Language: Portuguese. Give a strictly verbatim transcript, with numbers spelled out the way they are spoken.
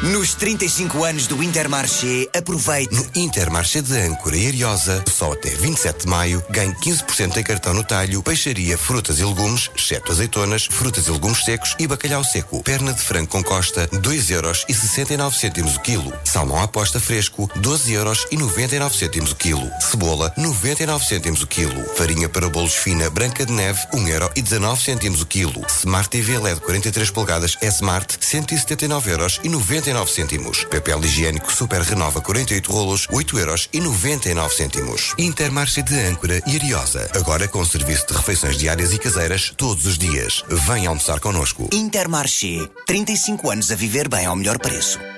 Nos trinta e cinco anos do Intermarché, aproveite. No Intermarché de Âncora e Ariosa, só até vinte e sete de maio, ganhe quinze por cento em cartão no talho, peixaria, frutas e legumes, exceto azeitonas, frutas e legumes secos e bacalhau seco. Perna de frango com costa, dois euros e sessenta e nove cêntimos o quilo. Salmão à posta fresco, doze euros e noventa e nove cêntimos o quilo. Cebola, noventa e nove cêntimos o quilo. Farinha para bolos fina Branca de Neve, um euro e dezanove cêntimos o quilo. Smart T V L E D quarenta e três polegadas S-Smart, cento e setenta e nove euros e noventa e nove cêntimos. Papel higiênico Super Renova quarenta e oito rolos, oito euros e noventa e nove cêntimos. Intermarché de Âncora e Ariosa, agora com serviço de refeições diárias e caseiras todos os dias. Venha almoçar connosco. Intermarché, trinta e cinco anos a viver bem ao melhor preço.